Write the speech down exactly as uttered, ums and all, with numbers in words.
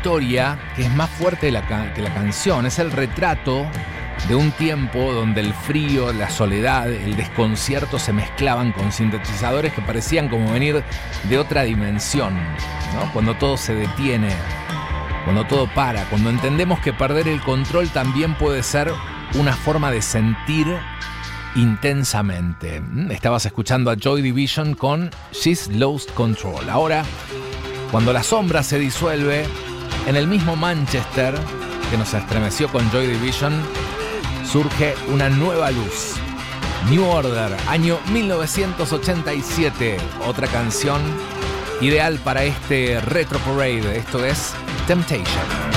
historia que es más fuerte de la ca- que la canción. Es el retrato de un tiempo donde el frío, la soledad, el desconcierto se mezclaban con sintetizadores que parecían como venir de otra dimensión, ¿no? Cuando todo se detiene, cuando todo para, cuando entendemos que perder el control también puede ser una forma de sentir intensamente. Estabas escuchando a Joy Division con She's Lost Control. Ahora, cuando la sombra se disuelve, en el mismo Manchester que nos estremeció con Joy Division, surge una nueva luz. New Order, año mil novecientos ochenta y siete. Otra canción ideal para este Retro Parade. Esto es Temptation.